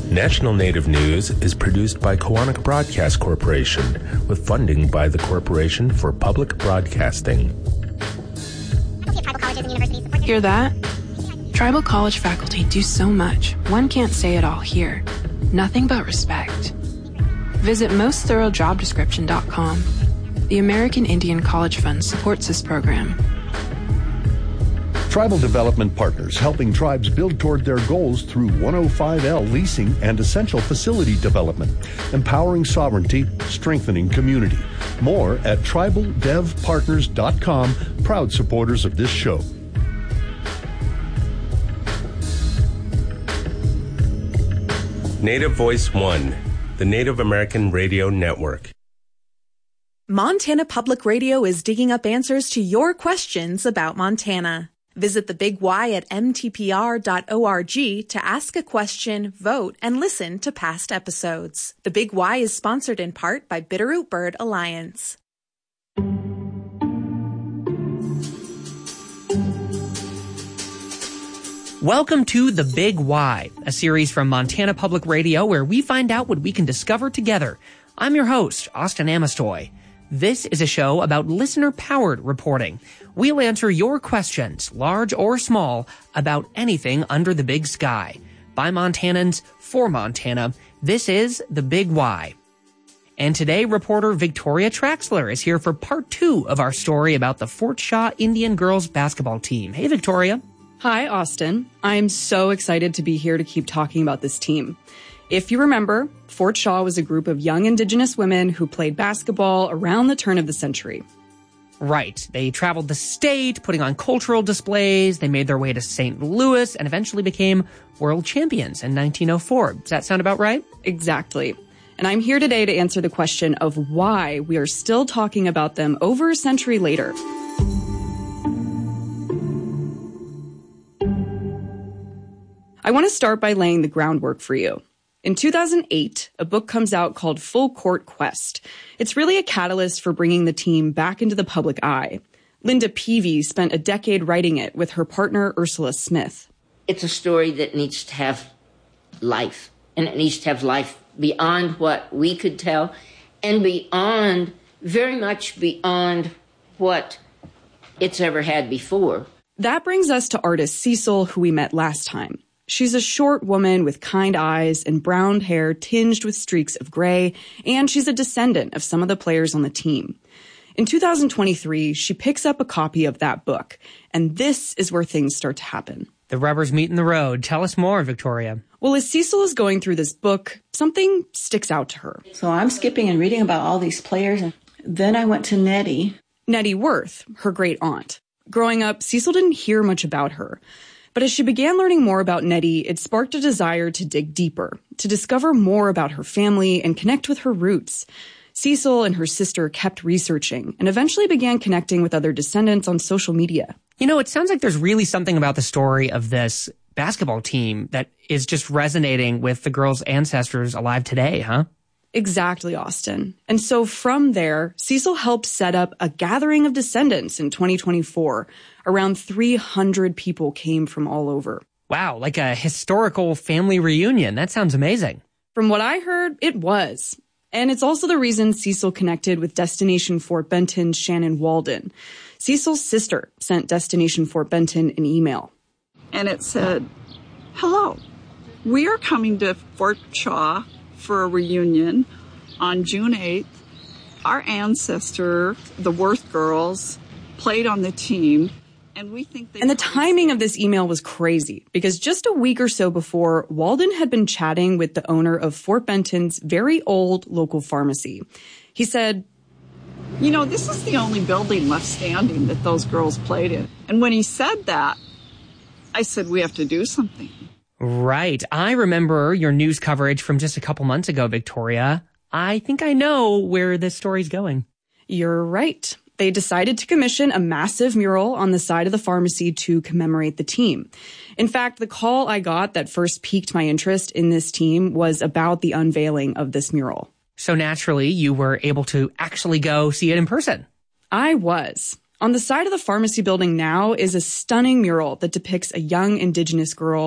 National Native News is produced by Kawanak Broadcast Corporation with funding by the Corporation for Public Broadcasting. Hear that? Tribal college faculty do so much. One can't say it all here. Nothing but respect. Visit mostthoroughdjobdescription.com. The American Indian College Fund supports this program. Tribal Development Partners, helping tribes build toward their goals through 105L leasing and essential facility development, empowering sovereignty, strengthening community. More at tribaldevpartners.com, proud supporters of this show. Native Voice One, the Native American Radio Network. Montana Public Radio is digging up answers to your questions about Montana. Visit the Big Y at mtpr.org to ask a question, vote, and listen to past episodes. The Big Y is sponsored in part by Bitterroot Bird Alliance. Welcome to The Big Y, a series from Montana Public Radio where we find out what we can discover together. I'm your host, Austin Amestoy. This is a show about listener-powered reporting. We'll answer your questions, large or small, about anything under the big sky. By Montanans, for Montana, this is The Big Y. And today, reporter Victoria Traxler is here for part 2 of our story about the Fort Shaw Indian girls basketball team. Hey, Victoria. Hi, Austin. I'm so excited to be here to keep talking about this team. If you remember, Fort Shaw was a group of young Indigenous women who played basketball around the turn of the century. Right. They traveled the state, putting on cultural displays. They made their way to St. Louis and eventually became world champions in 1904. Does that sound about right? Exactly. And I'm here today to answer the question of why we are still talking about them over a century later. I want to start by laying the groundwork for you. In 2008, a book comes out called Full Court Quest. It's really a catalyst for bringing the team back into the public eye. Linda Peavy spent a decade writing it with her partner, Ursula Smith. It's a story that needs to have life, and it needs to have life beyond what we could tell, and beyond, very much beyond what it's ever had before. That brings us to artist Cecil, who we met last time. She's a short woman with kind eyes and brown hair tinged with streaks of gray, and she's a descendant of some of the players on the team. In 2023, she picks up a copy of that book, and this is where things start to happen. The rubbers meet in the road. Tell us more, Victoria. Well, as Cecil is going through this book, something sticks out to her. So I'm skipping and reading about all these players, and then I went to Nettie. Nettie Worth, her great aunt. Growing up, Cecil didn't hear much about her. But as she began learning more about Nettie, it sparked a desire to dig deeper, to discover more about her family and connect with her roots. Cecil and her sister kept researching and eventually began connecting with other descendants on social media. You know, it sounds like there's really something about the story of this basketball team that is just resonating with the girls' ancestors alive today, huh? Exactly, Austin. And so from there, Cecil helped set up a gathering of descendants in 2024. Around 300 people came from all over. Wow, like a historical family reunion. That sounds amazing. From what I heard, it was. And it's also the reason Cecil connected with Destination Fort Benton's Shannon Walden. Cecil's sister sent Destination Fort Benton an email. And it said, "Hello, we are coming to Fort Shaw for a reunion on June 8th. Our ancestor, the Worth girls, played on the team. And we think the timing of this email was crazy because just a week or so before, Walden had been chatting with the owner of Fort Benton's very old local pharmacy. He said, "You know, this is the only building left standing that those girls played in." And when he said that, I said, we have to do something. Right. I remember your news coverage from just a couple months ago, Victoria. I think I know where this story's going. You're right. They decided to commission a massive mural on the side of the pharmacy to commemorate the team. In fact, the call I got that first piqued my interest in this team was about the unveiling of this mural. So naturally, you were able to actually go see it in person. I was. On the side of the pharmacy building now is a stunning mural that depicts a young Indigenous girl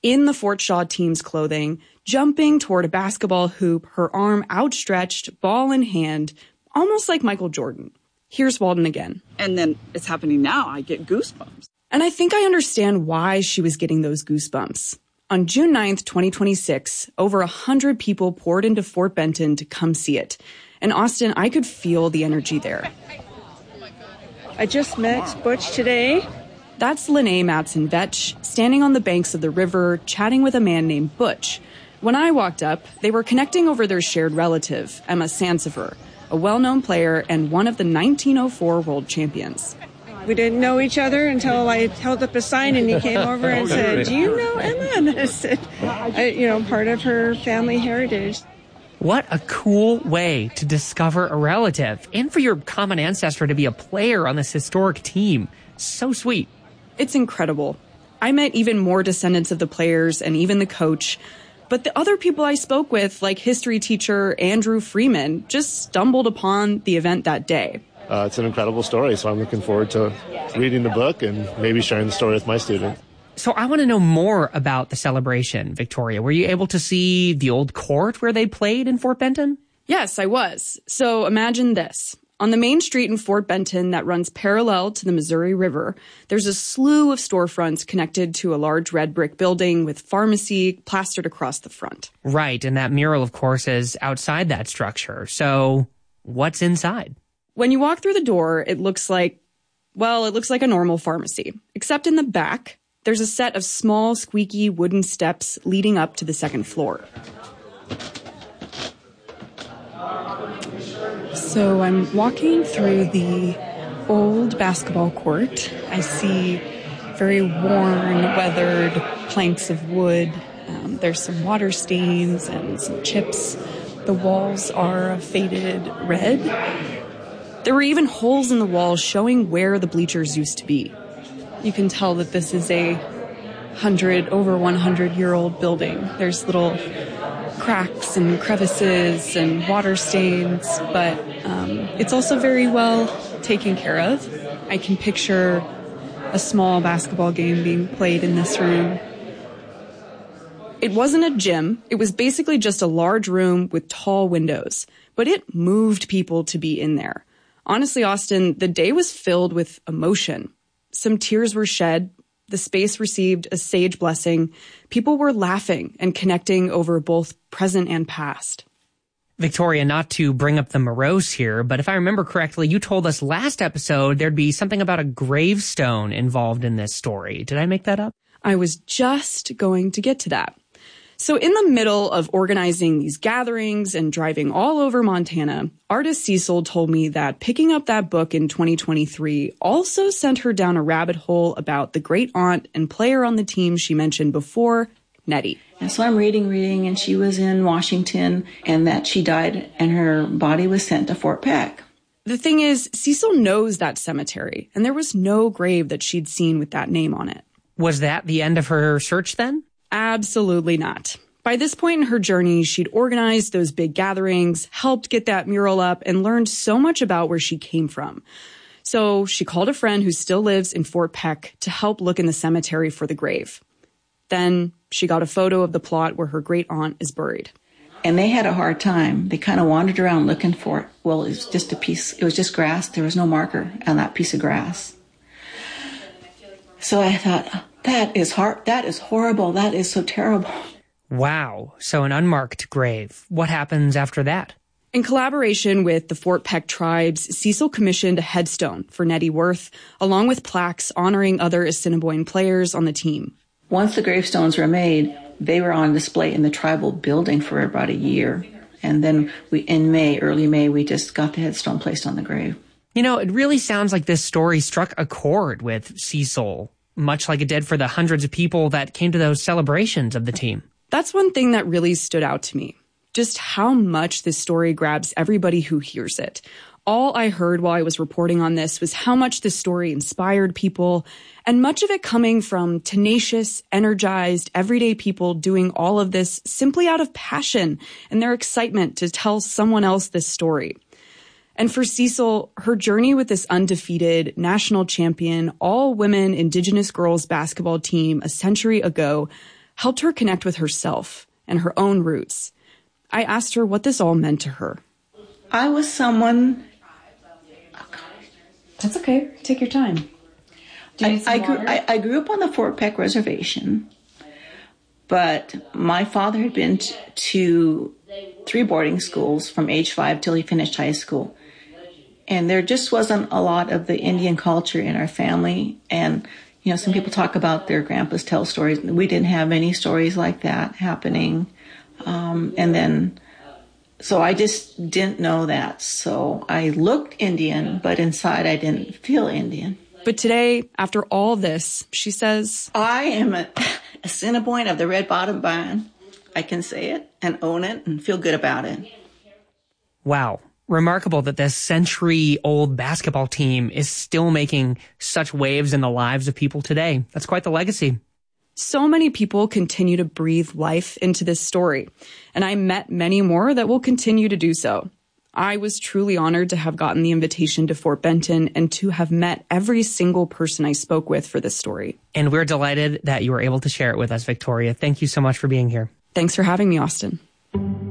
in the Fort Shaw team's clothing, jumping toward a basketball hoop, her arm outstretched, ball in hand, almost like Michael Jordan. Here's Walden again. And then it's happening now. I get goosebumps. And I think I understand why she was getting those goosebumps. On June 9th, 2026, over 100 people poured into Fort Benton to come see it. And Austin, I could feel the energy there. I just met Butch today. That's Lene Matson-Vetch, standing on the banks of the river, chatting with a man named Butch. When I walked up, they were connecting over their shared relative, Emma Sansevier, a well-known player and one of the 1904 world champions. We didn't know each other until I held up a sign and he came over and said, "Do you know Emma?" And I said, part of her family heritage. What a cool way to discover a relative and for your common ancestor to be a player on this historic team. So sweet. It's incredible. I met even more descendants of the players and even the coach. But the other people I spoke with, like history teacher Andrew Freeman, just stumbled upon the event that day. It's an incredible story, so I'm looking forward to reading the book and maybe sharing the story with my students. So I want to know more about the celebration, Victoria. Were you able to see the old court where they played in Fort Benton? Yes, I was. So imagine this. On the main street in Fort Benton that runs parallel to the Missouri River, there's a slew of storefronts connected to a large red brick building with pharmacy plastered across the front. Right, and that mural, of course, is outside that structure. So what's inside? When you walk through the door, it looks like a normal pharmacy. Except in the back, there's a set of small, squeaky wooden steps leading up to the second floor. So I'm walking through the old basketball court. I see very worn, weathered planks of wood. There's some water stains and some chips. The walls are faded red. There were even holes in the walls showing where the bleachers used to be. You can tell that this is a over 100-year-old building. There's little cracks and crevices and water stains, but it's also very well taken care of. I can picture a small basketball game being played in this room. It wasn't a gym. It was basically just a large room with tall windows, but it moved people to be in there. Honestly, Austin, the day was filled with emotion. Some tears were shed. The space received a sage blessing. People were laughing and connecting over both present and past. Victoria, not to bring up the morose here, but if I remember correctly, you told us last episode there'd be something about a gravestone involved in this story. Did I make that up? I was just going to get to that. So in the middle of organizing these gatherings and driving all over Montana, artist Cecil told me that picking up that book in 2023 also sent her down a rabbit hole about the great aunt and player on the team she mentioned before, Nettie. And so I'm reading, and she was in Washington, and that she died, and her body was sent to Fort Peck. The thing is, Cecil knows that cemetery, and there was no grave that she'd seen with that name on it. Was that the end of her search then? Absolutely not. By this point in her journey, she'd organized those big gatherings, helped get that mural up, and learned so much about where she came from. So she called a friend who still lives in Fort Peck to help look in the cemetery for the grave. Then she got a photo of the plot where her great aunt is buried. And they had a hard time. They kind of wandered around looking for it. Well, it was just it was just grass. There was no marker on that piece of grass. So I thought, that is horrible. That is so terrible. Wow. So an unmarked grave. What happens after that? In collaboration with the Fort Peck tribes, Cecil commissioned a headstone for Nettie Worth, along with plaques honoring other Assiniboine players on the team. Once the gravestones were made, they were on display in the tribal building for about a year. And then early May, we just got the headstone placed on the grave. You know, it really sounds like this story struck a chord with Cecil, much like it did for the hundreds of people that came to those celebrations of the team. That's one thing that really stood out to me. Just how much this story grabs everybody who hears it. All I heard while I was reporting on this was how much this story inspired people, and much of it coming from tenacious, energized, everyday people doing all of this simply out of passion and their excitement to tell someone else this story. And for Cecil, her journey with this undefeated, national champion, all-women Indigenous girls basketball team a century ago helped her connect with herself and her own roots. I asked her what this all meant to her. I was someone... That's okay. Take your time. I grew up on the Fort Peck Reservation, but my father had been to 3 boarding schools from age 5 till he finished high school. And there just wasn't a lot of the Indian culture in our family. And, you know, some people talk about their grandpas tell stories. We didn't have any stories like that happening. So I just didn't know that. So I looked Indian, but inside I didn't feel Indian. But today, after all this, she says, I am a Assiniboine of the Red Bottom Band. I can say it and own it and feel good about it. Wow. Remarkable that this century-old basketball team is still making such waves in the lives of people today. That's quite the legacy. So many people continue to breathe life into this story, and I met many more that will continue to do so. I was truly honored to have gotten the invitation to Fort Benton and to have met every single person I spoke with for this story. And we're delighted that you were able to share it with us, Victoria. Thank you so much for being here. Thanks for having me, Austin.